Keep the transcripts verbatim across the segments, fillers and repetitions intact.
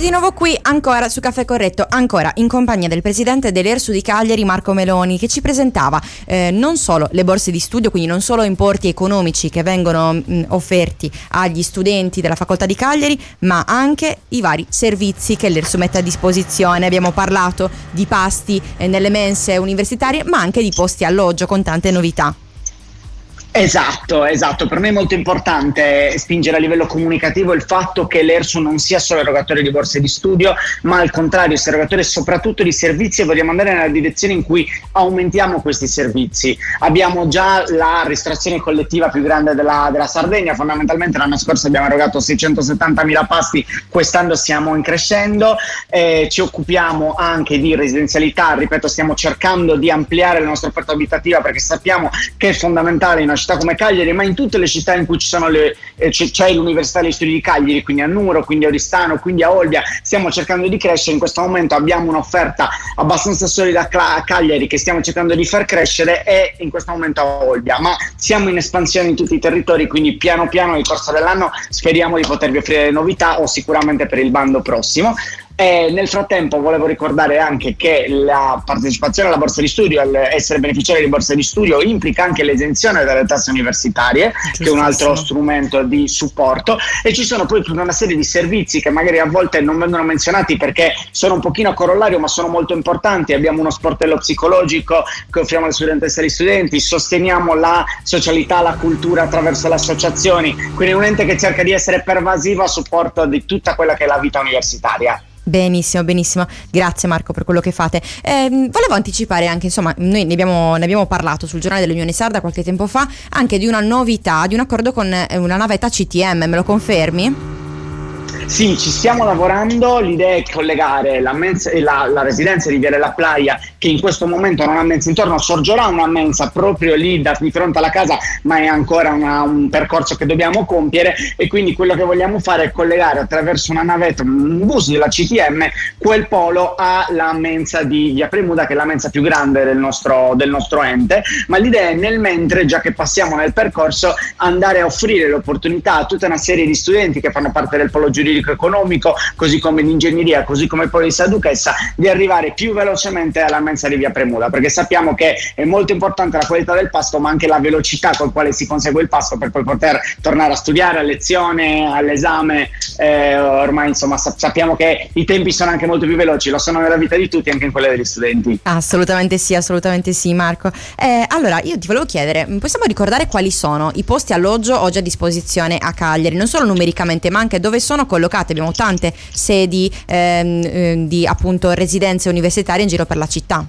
Eccoci di nuovo qui, ancora su Caffè Corretto, ancora in compagnia del presidente dell'Ersu di Cagliari, Marco Meloni, che ci presentava eh, non solo le borse di studio, quindi non solo importi economici che vengono mh, offerti agli studenti della facoltà di Cagliari, ma anche i vari servizi che l'Ersu mette a disposizione. Abbiamo parlato di pasti eh, nelle mense universitarie, ma anche di posti alloggio con tante novità. Esatto, esatto. Per me è molto importante spingere a livello comunicativo il fatto che l'Ersu non sia solo erogatore di borse di studio, ma al contrario sia erogatore soprattutto di servizi, e vogliamo andare nella direzione in cui aumentiamo questi servizi. Abbiamo già la ristorazione collettiva più grande della, della Sardegna, fondamentalmente l'anno scorso abbiamo erogato seicentosettantamila pasti, quest'anno siamo in crescendo, eh, ci occupiamo anche di residenzialità, ripeto, stiamo cercando di ampliare la nostra offerta abitativa perché sappiamo che è fondamentale in una città come Cagliari, ma in tutte le città in cui ci sono le, eh, c'è l'Università degli Studi di Cagliari, quindi a Nuoro, quindi a Oristano, quindi a Olbia, stiamo cercando di crescere. In questo momento abbiamo un'offerta abbastanza solida a Cagliari che stiamo cercando di far crescere, e in questo momento a Olbia, ma siamo in espansione in tutti i territori, quindi piano piano nel corso dell'anno speriamo di potervi offrire novità, o sicuramente per il bando prossimo. E nel frattempo volevo ricordare anche che la partecipazione alla borsa di studio, essere beneficiari di borsa di studio, implica anche l'esenzione dalle tasse universitarie, che è un altro strumento di supporto, e ci sono poi tutta una serie di servizi che magari a volte non vengono menzionati perché sono un pochino a corollario, ma sono molto importanti. Abbiamo uno sportello psicologico che offriamo alle studentesse e agli studenti, sosteniamo la socialità, la cultura attraverso le associazioni, quindi un ente che cerca di essere pervasivo a supporto di tutta quella che è la vita universitaria. Benissimo, benissimo, grazie Marco per quello che fate. Eh, volevo anticipare anche, insomma, noi ne abbiamo, ne abbiamo parlato sul giornale dell'Unione Sarda qualche tempo fa, anche di una novità, di un accordo con una navetta C T M, me lo confermi? Sì, ci stiamo lavorando. L'idea è collegare la, mensa, la, la residenza di Viale La Playa, che in questo momento non ha mensa intorno, sorgerà una mensa proprio lì da, di fronte alla casa, ma è ancora una, un percorso che dobbiamo compiere, e quindi quello che vogliamo fare è collegare attraverso una navetta, un bus della C T M, quel polo alla mensa di Via Premuda, che è la mensa più grande del nostro, del nostro ente. Ma l'idea è, nel mentre, già che passiamo nel percorso, andare a offrire l'opportunità a tutta una serie di studenti che fanno parte del polo giuridico economico, così come di ingegneria, così come poi di Sa Duchessa, di arrivare più velocemente alla mensa di Via Premuda, perché sappiamo che è molto importante la qualità del pasto, ma anche la velocità col quale si consegue il pasto per poi poter tornare a studiare, a lezione, all'esame. Eh, ormai insomma sap- sappiamo che i tempi sono anche molto più veloci, lo sono nella vita di tutti, anche in quella degli studenti. Assolutamente sì, assolutamente sì, Marco. Eh, allora io ti volevo chiedere, possiamo ricordare quali sono i posti alloggio oggi a disposizione a Cagliari, non solo numericamente ma anche dove sono collocati? Abbiamo tante sedi ehm, eh, di appunto residenze universitarie in giro per la città.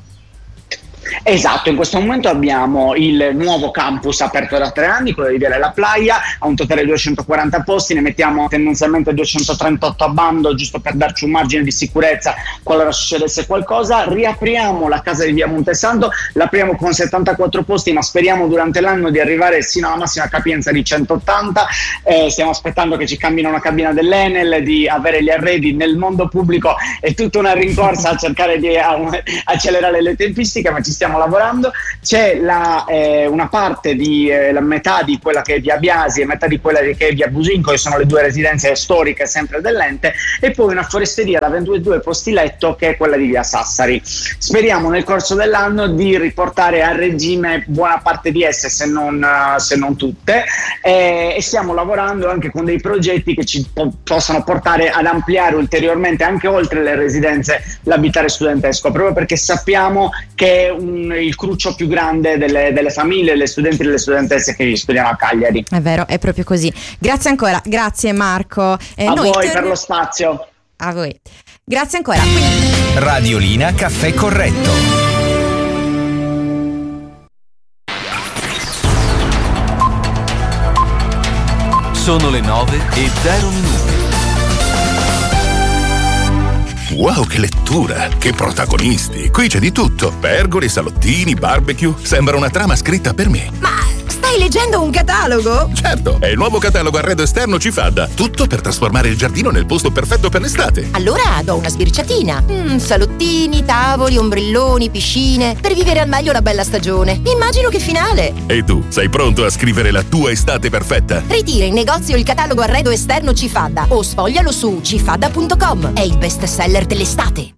Esatto, in questo momento abbiamo il nuovo campus aperto da tre anni, quello di Viale La Playa, ha un totale di duecentoquaranta posti, ne mettiamo tendenzialmente duecentotrentotto a bando, giusto per darci un margine di sicurezza qualora succedesse qualcosa. Riapriamo la casa di Via Montesanto, l'apriamo con settantaquattro posti, ma speriamo durante l'anno di arrivare sino alla massima capienza di centottanta. Eh, stiamo aspettando che ci cambino una cabina dell'Enel, di avere gli arredi. Nel mondo pubblico è tutta una rincorsa a cercare di a, accelerare le tempistiche, ma ci stiamo lavorando. C'è la, eh, una parte di eh, la metà di quella che è via Biasi e metà di quella che è via Businco, che sono le due residenze storiche sempre dell'ente, e poi una foresteria da ventidue posti letto che è quella di via Sassari. Speriamo nel corso dell'anno di riportare a regime buona parte di esse, se non, se non tutte, eh, e stiamo lavorando anche con dei progetti che ci po- possono portare ad ampliare ulteriormente, anche oltre le residenze, l'abitare studentesco, proprio perché sappiamo che è un il cruccio più grande delle, delle famiglie, delle studenti e delle studentesse che studiano a Cagliari. È vero, è proprio così. Grazie ancora, grazie Marco. Eh, a noi voi ter- per lo spazio. A voi. Grazie ancora. Quindi... Radiolina Caffè Corretto. Sono le nove e zero minuti. Wow, che lettura! Che protagonisti! Qui c'è di tutto. Pergole, salottini, barbecue. Sembra una trama scritta per me. Ma stai Stai leggendo un catalogo? Certo, è il nuovo catalogo arredo esterno Cifadda. Tutto per trasformare il giardino nel posto perfetto per l'estate. Allora do una sbirciatina. Mm, salottini, tavoli, ombrelloni, piscine. Per vivere al meglio la bella stagione. Immagino che finale. E tu, sei pronto a scrivere la tua estate perfetta? Ritira in negozio il catalogo arredo esterno Cifadda o sfoglialo su cifadda punto com. È il best seller dell'estate.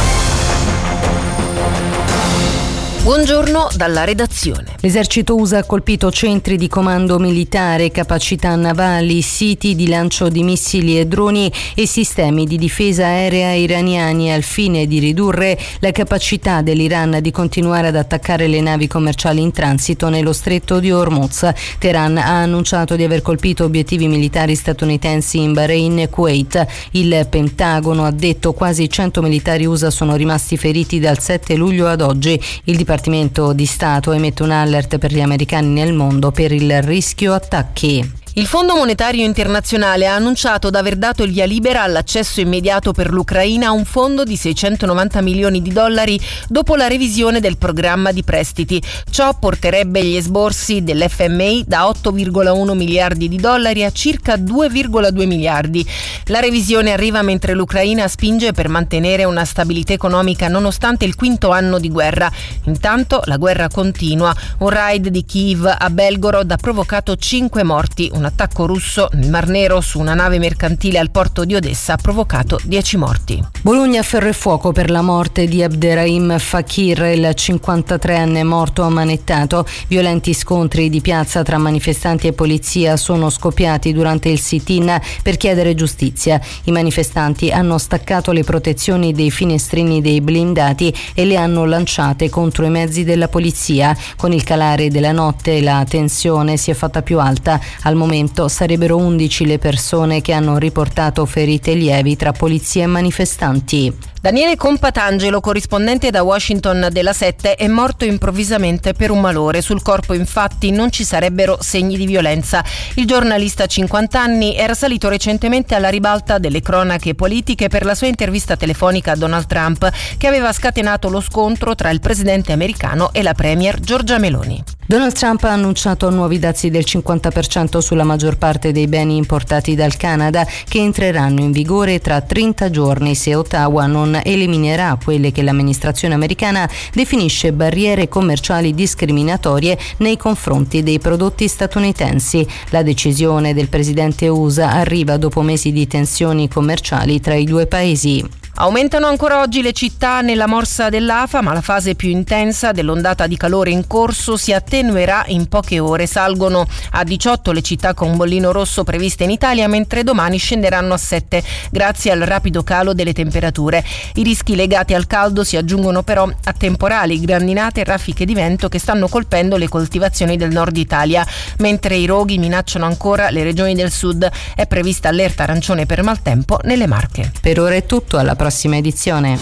Buongiorno dalla redazione. L'esercito U S A ha colpito centri di comando militare, capacità navali, siti di lancio di missili e droni e sistemi di difesa aerea iraniani al fine di ridurre la capacità dell'Iran di continuare ad attaccare le navi commerciali in transito nello stretto di Hormuz. Teheran ha annunciato di aver colpito obiettivi militari statunitensi in Bahrain e Kuwait. Il Pentagono ha detto quasi cento militari U S A sono rimasti feriti dal sette luglio ad oggi. Il Dipartimento di Stato emette un alert per gli americani nel mondo per il rischio attacchi. Il Fondo Monetario Internazionale ha annunciato d'aver dato il via libera all'accesso immediato per l'Ucraina a un fondo di seicentonovanta milioni di dollari dopo la revisione del programma di prestiti. Ciò porterebbe gli esborsi dell'F M I da otto virgola uno miliardi di dollari a circa due virgola due miliardi. La revisione arriva mentre l'Ucraina spinge per mantenere una stabilità economica nonostante il quinto anno di guerra. Intanto la guerra continua. Un raid di Kiev a Belgorod ha provocato cinque morti. Un attacco russo nel Mar Nero su una nave mercantile al porto di Odessa ha provocato dieci morti. Bologna ferro e fuoco per la morte di Abderrahim Fakir, il cinquantatreenne morto ammanettato. Violenti scontri di piazza tra manifestanti e polizia sono scoppiati durante il sit-in per chiedere giustizia. I manifestanti hanno staccato le protezioni dei finestrini dei blindati e le hanno lanciate contro i mezzi della polizia. Con il calare della notte la tensione si è fatta più alta. Al momento sarebbero undici le persone che hanno riportato ferite lievi tra polizia e manifestanti. Daniele Compatangelo, corrispondente da Washington della sette, è morto improvvisamente per un malore. Sul corpo infatti non ci sarebbero segni di violenza. Il giornalista cinquanta anni era salito recentemente alla ribalta delle cronache politiche per la sua intervista telefonica a Donald Trump, che aveva scatenato lo scontro tra il presidente americano e la premier Giorgia Meloni. Donald Trump ha annunciato nuovi dazi del cinquanta per cento sulla maggior parte dei beni importati dal Canada, che entreranno in vigore tra trenta giorni se Ottawa non eliminerà quelle che l'amministrazione americana definisce barriere commerciali discriminatorie nei confronti dei prodotti statunitensi. La decisione del presidente U S A arriva dopo mesi di tensioni commerciali tra i due paesi. Aumentano ancora oggi le città nella morsa dell'A F A, ma la fase più intensa dell'ondata di calore in corso si attenuerà in poche ore. Salgono a diciotto le città con bollino rosso previste in Italia, mentre domani scenderanno a sette grazie al rapido calo delle temperature. I rischi legati al caldo si aggiungono però a temporali, grandinate e raffiche di vento che stanno colpendo le coltivazioni del nord Italia, mentre i roghi minacciano ancora le regioni del sud. È prevista allerta arancione per maltempo nelle Marche. Per ora è tutto, alla prossima edizione.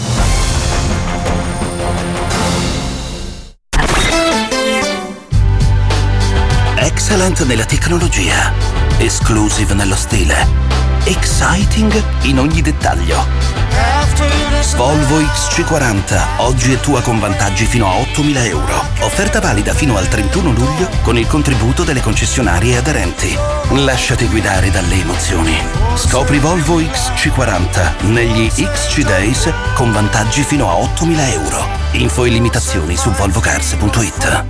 Excellent nella tecnologia, exclusive nello stile, exciting in ogni dettaglio. Volvo X C quaranta, oggi è tua con vantaggi fino a ottomila euro. Offerta valida fino al trentuno luglio con il contributo delle concessionarie aderenti. Lasciati guidare dalle emozioni. Scopri Volvo X C quaranta negli X C Days con vantaggi fino a ottomila euro. Info e limitazioni su volvo cars punto it.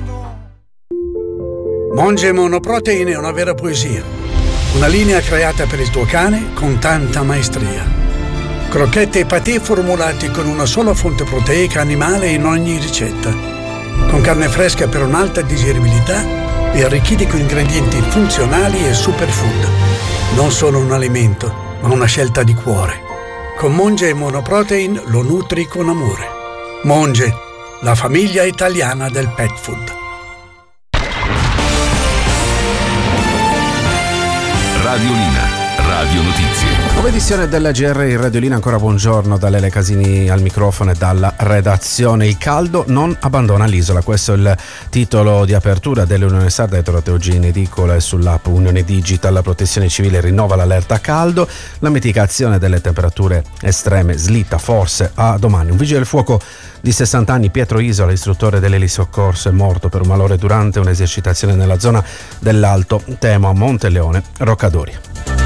Monge Monoprotein è una vera poesia. Una linea creata per il tuo cane con tanta maestria. Crocchette e patè formulati con una sola fonte proteica animale in ogni ricetta. Con carne fresca per un'alta digeribilità e arricchiti con ingredienti funzionali e superfood. Non solo un alimento, ma una scelta di cuore. Con Monge Monoprotein lo nutri con amore. Monge, la famiglia italiana del pet food. Radiolina, Radio Notizie. Nuova edizione della G R in Radiolina, ancora buongiorno da Lele Casini al microfono e dalla redazione. Il caldo non abbandona l'isola, questo è il titolo di apertura dell'Unione Sarda. Trovate oggi in edicola e sull'app Unione Digital. La Protezione Civile rinnova l'allerta caldo, la mitigazione delle temperature estreme slitta forse a domani. Un vigile del fuoco di sessanta anni, Pietro Isola, istruttore dell'elisoccorso, è morto per un malore durante un'esercitazione nella zona dell'Alto Temo a Monteleone, Roccadori.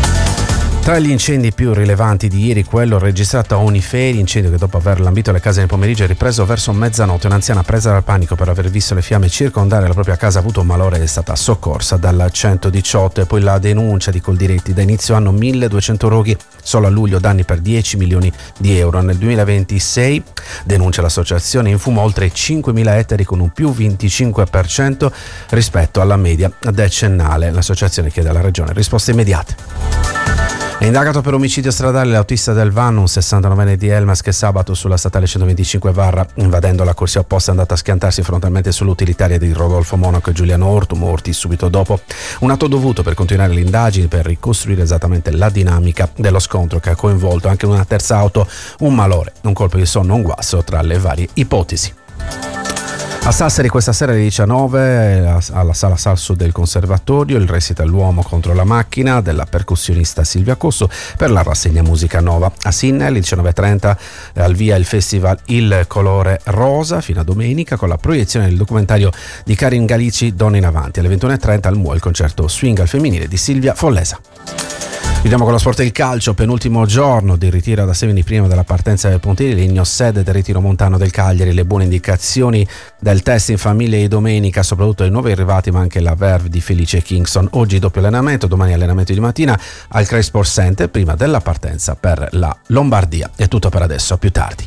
Tra gli incendi più rilevanti di ieri, quello registrato a Oniferi, incendio che dopo aver lambito le case nel pomeriggio è ripreso verso mezzanotte. Un'anziana presa dal panico per aver visto le fiamme circondare la propria casa ha avuto un malore ed è stata soccorsa dal centodiciotto. E poi la denuncia di Coldiretti, da inizio anno milleduecento roghi, solo a luglio danni per dieci milioni di euro. Nel duemilaventisei, denuncia l'associazione, in fumo oltre cinquemila ettari con un più venticinque per cento rispetto alla media decennale. L'associazione chiede alla regione risposte immediate. È indagato per omicidio stradale l'autista del van, un sessantanovenne di Elmas, che sabato sulla statale centoventicinque Varra, invadendo la corsia opposta, è andata a schiantarsi frontalmente sull'utilitaria di Rodolfo Monaco e Giuliano Ortu, morti subito dopo. Un atto dovuto per continuare le indagini, per ricostruire esattamente la dinamica dello scontro che ha coinvolto anche una terza auto, un malore, un colpo di sonno, un guasto tra le varie ipotesi. A Sassari questa sera alle diciannove alla Sala Salso del Conservatorio il recital L'uomo contro la macchina della percussionista Silvia Cosso per la rassegna Musica Nova. A Sinne alle diciannove e trenta al via il festival Il Colore Rosa fino a domenica con la proiezione del documentario di Karin Galici Donne in Avanti. Alle ventuno e trenta al M U E il concerto swing al femminile di Silvia Follesa. Chiudiamo con lo sport e il calcio, penultimo giorno di ritiro da Semini prima della partenza del Pontili, Legno sede del ritiro montano del Cagliari, le buone indicazioni del test in famiglia di domenica, soprattutto i nuovi arrivati ma anche la verve di Felice Kingston. Oggi doppio allenamento, domani allenamento di mattina al Cray Sport Center prima della partenza per la Lombardia. È tutto per adesso, a più tardi.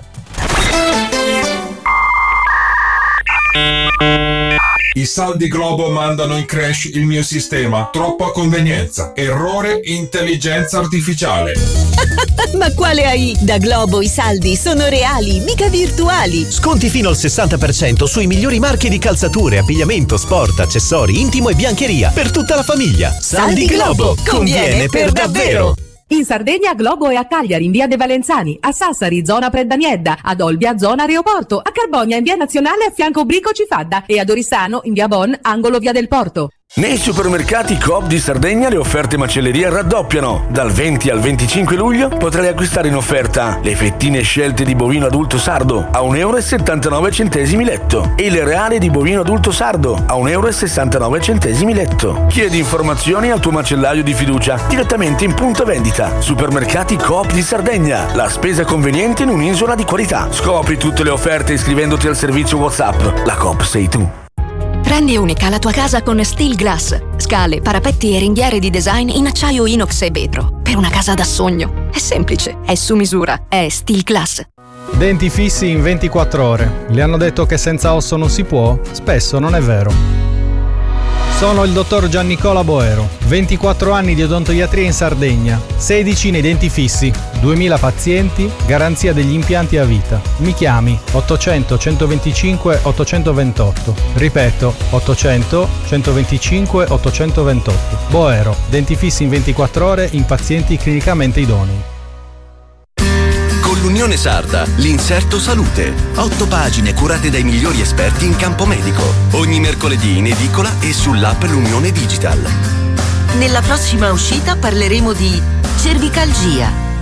I saldi Globo mandano in crash il mio sistema. Troppa convenienza. Errore intelligenza artificiale. Ma quale A I? Da Globo i saldi sono reali, mica virtuali. Sconti fino al sessanta per cento sui migliori marchi di calzature, abbigliamento, sport, accessori, intimo e biancheria per tutta la famiglia. Saldi, saldi Globo. Conviene per davvero. In Sardegna Globo è a Cagliari in via De Valenzani, a Sassari zona Preddaniedda, ad Olbia zona Aeroporto, a Carbonia in via Nazionale a fianco Brico Cifadda e ad Oristano in via Bon angolo via del Porto. Nei supermercati Coop di Sardegna le offerte macelleria raddoppiano. Dal venti al venticinque luglio potrai acquistare in offerta le fettine scelte di bovino adulto sardo a un euro e settantanove centesimi letto e le reali di bovino adulto sardo a un euro e sessantanove centesimi letto. Chiedi informazioni al tuo macellaio di fiducia direttamente in punto vendita. Supermercati Coop di Sardegna, la spesa conveniente in un'isola di qualità. Scopri tutte le offerte iscrivendoti al servizio WhatsApp. La Coop sei tu. Rendi unica la tua casa con Steel Glass. Scale, parapetti e ringhiere di design in acciaio inox e vetro. Per una casa da sogno. È semplice, è su misura, è Steel Glass. Denti fissi in ventiquattro ore. Le hanno detto che senza osso non si può? Spesso non è vero. Sono il dottor Giannicola Boero, ventiquattro anni di odontoiatria in Sardegna, sedici nei denti fissi, duemila pazienti, garanzia degli impianti a vita. Mi chiami ottocento centoventicinque ottocentoventotto, ripeto ottocento centoventicinque ottocentoventotto. Boero, denti fissi in ventiquattro ore in pazienti clinicamente idonei. L'Unione Sarda, l'Inserto Salute. Otto pagine curate dai migliori esperti in campo medico. Ogni mercoledì in edicola e sull'app L'Unione Digital. Nella prossima uscita parleremo di cervicalgia,